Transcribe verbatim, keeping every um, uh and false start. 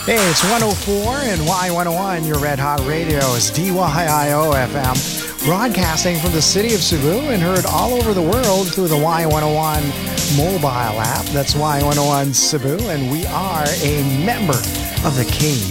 Hey, it's one oh four and Y one oh one, your Red Hot Radio is D Y I O F M, broadcasting from the city of Cebu and heard all over the world through the Y one oh one mobile app. That's Y one oh one Cebu, and we are a member of the K